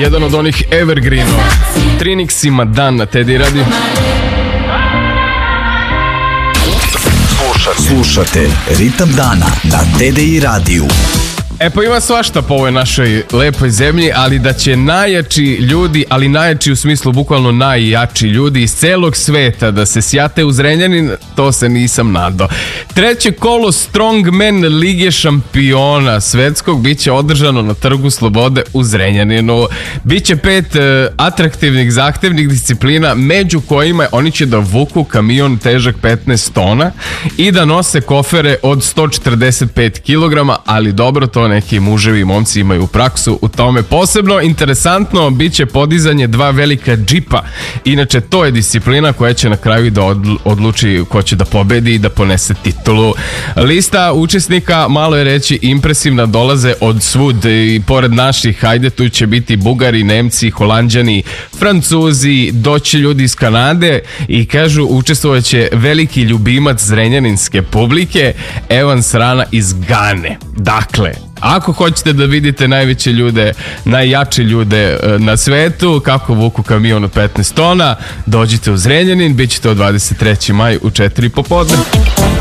jedan od onih evergreenova. Trinixima dan na Teddy Radio. Slušate Ritam dana na TDI radiju. E pa ima svašta po ovoj našoj lepoj zemlji, ali da će najjači ljudi, ali najjači u smislu bukvalno najjači ljudi iz celog sveta da se sjate u Zrenjanin, to se nisam nadao. Treće kolo Strongman Lige šampiona svetskog biće održano na Trgu Slobode u Zrenjaninu. Biće 5 atraktivnih, zahtevnih disciplina, među kojima oni će da vuku kamion težak 15 tona i da nose kofere od 145 kg, ali dobro, to neki muževi i momci imaju praksu u tome. Posebno interesantno biće podizanje 2 velika džipa. Inače, to je disciplina koja će na kraju da odluči ko će da pobedi i da ponese titulu. Lista učesnika, malo je reći, impresivna, dolaze od svud i pored naših, hajde, tu će biti Bugari, Nemci, Holanđani, Francuzi, doći ljudi iz Kanade i kažu učestvovaće veliki ljubimac zrenjaninske publike, Evans Rana iz Gane. Dakle, ako hoćete da vidite najveće ljude, najjače ljude na svetu, kako vuku kamion od 15 tona, dođite u Zrenjanin, bit ćete od 23. maj u 4 popodne.